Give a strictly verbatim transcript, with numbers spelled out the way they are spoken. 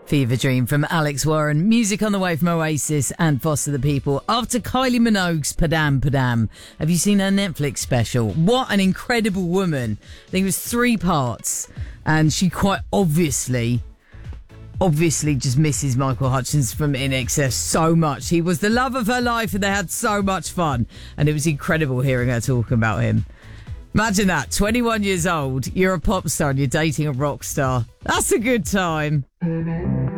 Fever Dream from Alex Warren. Music on the way from Oasis and Foster the People. After Kylie Minogue's Padam Padam, have you seen her Netflix special? What an incredible woman. I think it was three parts. And she quite obviously, obviously just misses Michael Hutchence from I N X S so much. He was the love of her life and they had so much fun. And it was incredible hearing her talk about him. Imagine that, twenty-one years old, you're a pop star and you're dating a rock star. That's a good time.